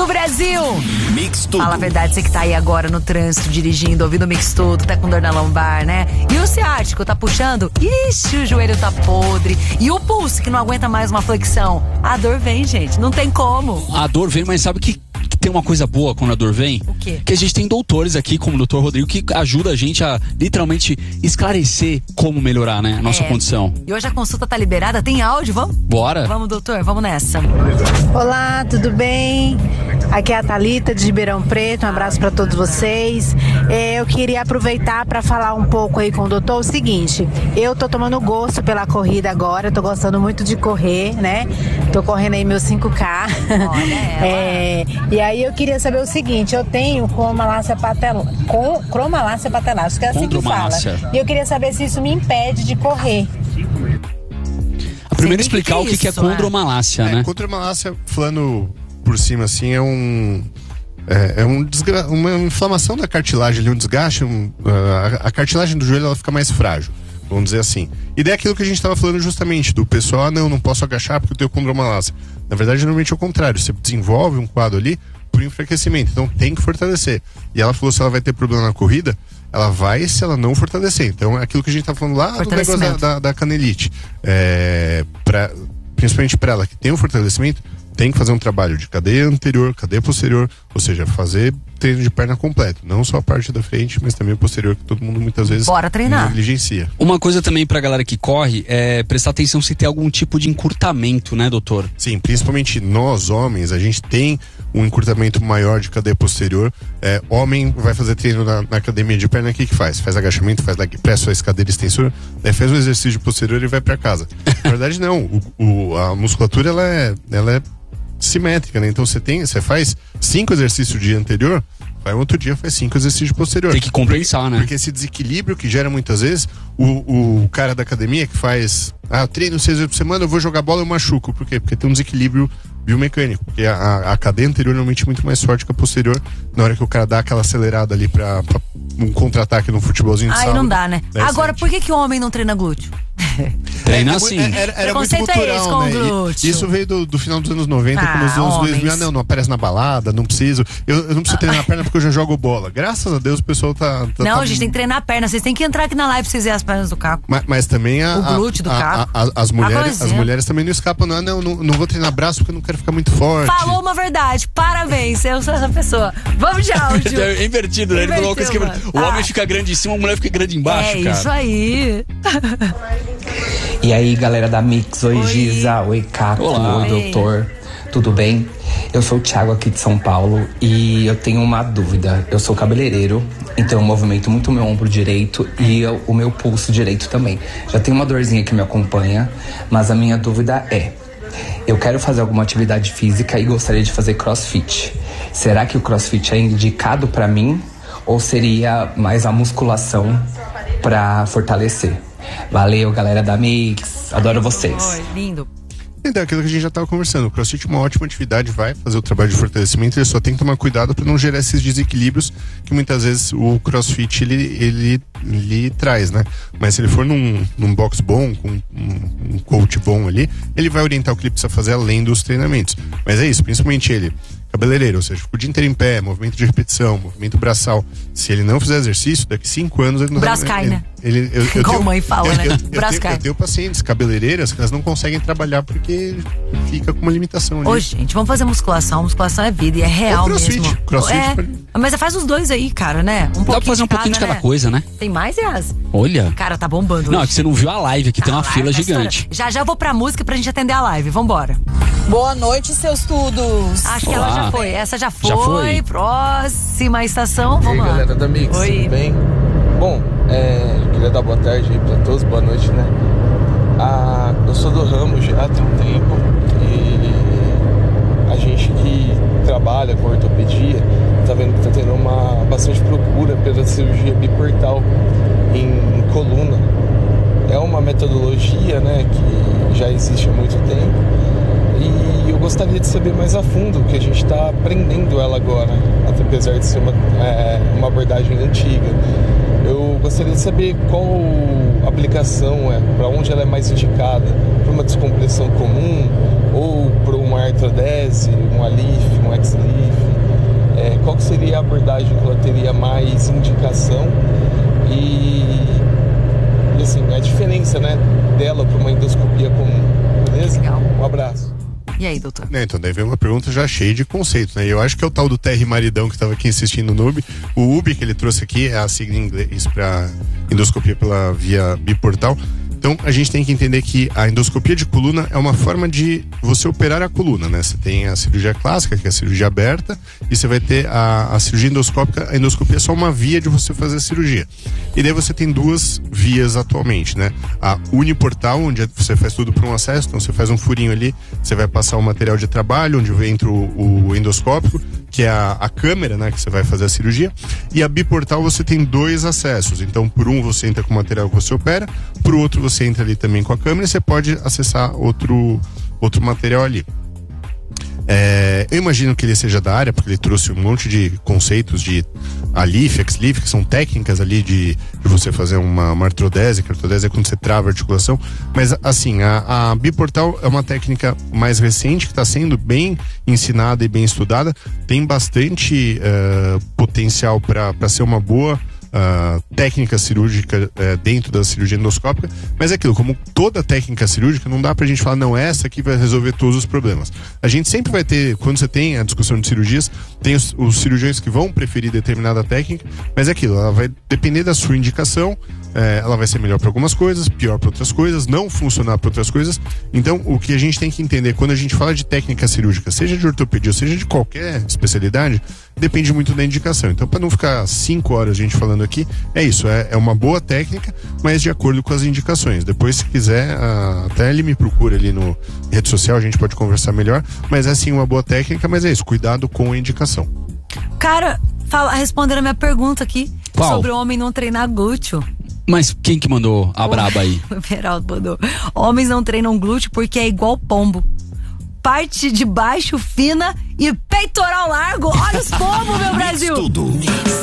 do Brasil. Mix Tudo. Fala a verdade, você que tá aí agora no trânsito, dirigindo, ouvindo o Mix Tudo, tá com dor na lombar, né? E o ciático tá puxando? Ixi, o joelho tá podre. E o pulso que não aguenta mais uma flexão? A dor vem, gente, não tem como. A dor vem, mas sabe que tem uma coisa boa quando a dor vem? O quê? Que a gente tem doutores aqui, como o doutor Rodrigo, que ajuda a gente a literalmente esclarecer como melhorar, né, a nossa condição. E hoje a consulta tá liberada, tem áudio, vamos? Bora? Vamos, doutor, vamos nessa. Olá, tudo bem? Aqui é a Thalita de Ribeirão Preto, um abraço para todos vocês. Eu queria aproveitar para falar um pouco aí com o doutor o seguinte: eu tô tomando gosto pela corrida agora, tô gostando muito de correr, né? Tô correndo aí meus 5K. Olha ela. E aí eu queria saber o seguinte: eu tenho cromalácia patelar, acho que é assim que fala. E eu queria saber se isso me impede de correr. Primeiro explicar o que é condromalácia, né? Condromalácia, falando por cima assim, é uma inflamação da cartilagem, um desgaste, a cartilagem do joelho ela fica mais frágil, vamos dizer assim. E daí aquilo que a gente estava falando justamente, do pessoal, não posso agachar porque eu tenho condromalácia. Na verdade, normalmente é o contrário, você desenvolve um quadro ali por enfraquecimento, então tem que fortalecer. E ela falou se ela vai ter problema na corrida, ela vai se ela não fortalecer. Então é aquilo que a gente tá falando lá do negócio da canelite. Principalmente para ela que tem um fortalecimento, tem que fazer um trabalho de cadeia anterior, cadeia posterior, ou seja, fazer treino de perna completo, não só a parte da frente, mas também a posterior, que todo mundo muitas vezes negligencia. Uma coisa também pra galera que corre é prestar atenção se tem algum tipo de encurtamento, né, doutor? Sim, principalmente nós homens, a gente tem um encurtamento maior de cadeia posterior. Homem vai fazer treino na academia de perna, o que faz? Faz agachamento, faz pressa, faz cadeira extensora, daí faz um exercício posterior e vai pra casa. Na verdade não, a musculatura ela é simétrica, né? Então você faz 5 exercícios no dia anterior, vai um outro dia, faz 5 exercícios posterior. Tem que compensar, né? Porque esse desequilíbrio que gera muitas vezes, o cara da academia que faz, eu treino 6 vezes por semana, eu vou jogar bola, eu machuco. Por quê? Porque tem um desequilíbrio biomecânico. Porque a cadeia anterior normalmente é muito mais forte que a posterior. Na hora que o cara dá aquela acelerada ali pra um contra-ataque no futebolzinho de sábado. Aí não dá, né? Agora, por que o homem não treina glúteo? Treina assim. Era muito cultural, né? Isso veio do final dos anos 90, com os anos 2000. Não aparece na balada, não preciso. Eu não preciso treinar a perna porque eu já jogo bola. Graças a Deus o pessoal tá não, gente, tem que treinar a perna. Vocês têm que entrar aqui na live pra vocês verem as pernas do Caco. Mas também o glúteo do Caco. As mulheres também não escapam. Não vou treinar braço porque eu não quero ficar muito forte. Falou uma verdade. Parabéns, eu sou essa pessoa. Vamos de áudio. É invertido, né? Ele falou que o homem fica grande em cima, a mulher fica grande embaixo, cara. É isso aí. E aí, galera da Mix, oi Giza, oi Caco, oi doutor, tudo bem? Eu sou o Thiago aqui de São Paulo e eu tenho uma dúvida. Eu sou cabeleireiro, então eu movimento muito o meu ombro direito e o meu pulso direito também. Já tem uma dorzinha que me acompanha, mas a minha dúvida é: eu quero fazer alguma atividade física e gostaria de fazer crossfit. Será que o crossfit é indicado pra mim ou seria mais a musculação pra fortalecer? Valeu, galera da Mix. Adoro vocês. Oi, lindo. Então, aquilo que a gente já estava conversando, o CrossFit é uma ótima atividade, vai fazer o trabalho de fortalecimento, ele só tem que tomar cuidado para não gerar esses desequilíbrios que muitas vezes o CrossFit ele traz, né? Mas se ele for num box bom, com um coach bom ali, ele vai orientar o que ele precisa fazer além dos treinamentos. Mas é isso, principalmente ele, cabeleireiro, ou seja, o dia inteiro em pé, movimento de repetição, movimento braçal. Se ele não fizer exercício, daqui 5 anos ele não vai... Braço cai, né? Igual a mãe fala, né? Eu tenho pacientes cabeleireiras que elas não conseguem trabalhar porque fica com uma limitação ali. Ô, gente, vamos fazer musculação. Musculação é vida e é real mesmo. CrossFit. Mas faz os dois aí, cara, né? Dá pra fazer um pouquinho de cada coisa, né? Tem mais, Yas? Olha. Cara, tá bombando Não, hoje. é que você não viu a live aqui, tem uma fila gigante. Já eu vou pra música pra gente atender a live. Vambora. Boa noite, seus tudos. Acho que ela já foi. Essa já foi. Já foi. Próxima estação, vamos lá. E aí, galera da Mix, tudo bem? Bom, queria dar boa tarde aí pra todos, boa noite, né? Eu sou do ramo já há tem um tempo e a gente que trabalha com ortopedia tá vendo que tá tendo bastante procura pela cirurgia biportal em coluna. É uma metodologia, né, que já existe há muito tempo e eu gostaria de saber mais a fundo, que a gente está aprendendo ela agora, apesar de ser uma abordagem antiga. Eu gostaria de saber qual aplicação para onde ela é mais indicada, para uma descompressão comum ou para uma artrodese, um alif, um ex-lif. especialidade que ela teria mais indicação e assim, a diferença, né, dela para uma endoscopia comum. Beleza? Legal. Um abraço. E aí, doutor? Então, daí vem uma pergunta já cheia de conceitos, né? Eu acho que é o tal do Terry Maridão que estava aqui insistindo no UBI. O UBI que ele trouxe aqui é a sigla em inglês para endoscopia pela via biportal. Então, a gente tem que entender que a endoscopia de coluna é uma forma de você operar a coluna, né? Você tem a cirurgia clássica, que é a cirurgia aberta, e você vai ter a cirurgia endoscópica. A endoscopia é só uma via de você fazer a cirurgia. E daí você tem duas vias atualmente, né? A uniportal, onde você faz tudo por um acesso, então você faz um furinho ali, você vai passar o material de trabalho, onde entra o endoscópico, que é a câmera, né, que você vai fazer a cirurgia. E a biportal você tem dois acessos. Então, por um você entra com o material que você opera, por outro você entra ali também com a câmera e você pode acessar outro material ali. Eu imagino que ele seja da área, porque ele trouxe um monte de conceitos de ALIF, XLIF, que são técnicas ali de você fazer uma artrodese, que a artrodese é quando você trava a articulação. Mas assim, a biportal é uma técnica mais recente, que está sendo bem ensinada e bem estudada. Tem bastante potencial para ser uma boa técnica cirúrgica dentro da cirurgia endoscópica, mas é aquilo, como toda técnica cirúrgica, não dá pra gente falar, não, essa aqui vai resolver todos os problemas. A gente sempre vai ter, quando você tem a discussão de cirurgias, tem os cirurgiões que vão preferir determinada técnica, mas é aquilo, ela vai depender da sua indicação, ela vai ser melhor para algumas coisas, pior para outras coisas, não funcionar para outras coisas. Então, o que a gente tem que entender quando a gente fala de técnica cirúrgica, seja de ortopedia ou seja de qualquer especialidade, depende muito da indicação. Então, para não ficar 5 horas a gente falando aqui, é isso, é uma boa técnica, mas de acordo com as indicações. Depois, se quiser, até ele me procura ali no rede social, a gente pode conversar melhor, mas é sim uma boa técnica, mas é isso, cuidado com a indicação. Cara, respondendo a minha pergunta aqui. Qual? Sobre o homem não treinar glúteo. Mas quem que mandou a braba aí? O Beraldo mandou. Homens não treinam glúteo porque é igual pombo. Parte de baixo fina e peitoral largo. Olha os pombos, meu Brasil!